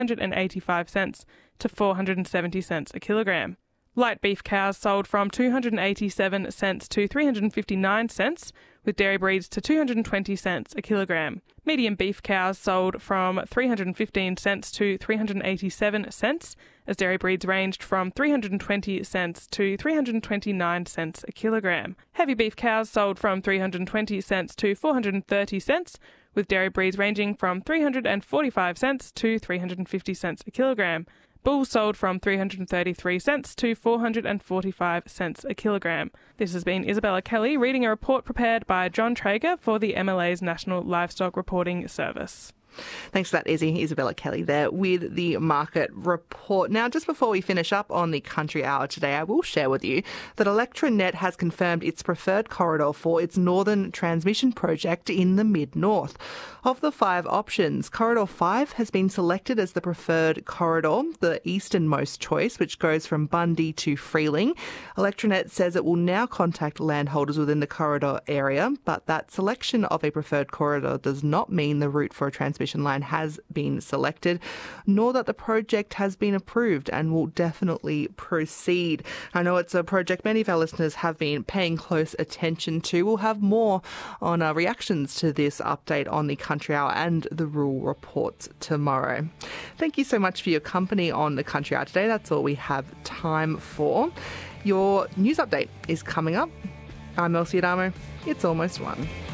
$385 to 470 cents a kilogram. Light beef cows sold from 287 cents to 359 cents, with dairy breeds to 220 cents a kilogram. Medium beef cows sold from 315 cents to 387 cents, as dairy breeds ranged from 320 cents to 329 cents a kilogram. Heavy beef cows sold from 320 cents to 430 cents, with dairy breeds ranging from 345 cents to 350 cents a kilogram. Bulls sold from 333 cents to 445 cents a kilogram. This has been Isabella Kelly reading a report prepared by John Traeger for the MLA's National Livestock Reporting Service. Thanks for that, Izzy. Isabella Kelly there with the market report. Now, just before we finish up on the Country Hour today, I will share with you that ElectraNet has confirmed its preferred corridor for its northern transmission project in the mid-north. Of the 5 options, Corridor 5 has been selected as the preferred corridor, the easternmost choice, which goes from Bundy to Freeling. ElectraNet says it will now contact landholders within the corridor area, but that selection of a preferred corridor does not mean the route for a transmission line has been selected, nor that the project has been approved and will definitely proceed. I know it's a project many of our listeners have been paying close attention to. We'll have more on reactions to this update on the Country Hour and the Rural Reports tomorrow. Thank you so much for your company on the Country Hour today. That's all we have time for. Your news update is coming up. I'm Elsie Adamo. It's almost 1.